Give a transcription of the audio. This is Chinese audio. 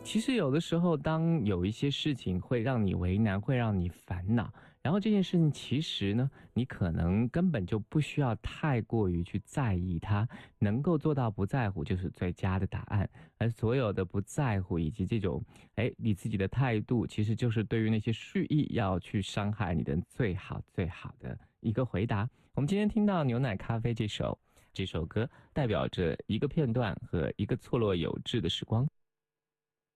其实有的时候，当有一些事情会让你为难，会让你烦恼，然后这件事情其实呢，你可能根本就不需要太过于去在意它，能够做到不在乎就是最佳的答案。而所有的不在乎以及这种，你自己的态度，其实就是对于那些蓄意要去伤害你的最好最好的一个回答。我们今天听到《牛奶咖啡》这首歌，代表着一个片段和一个错落有致的时光。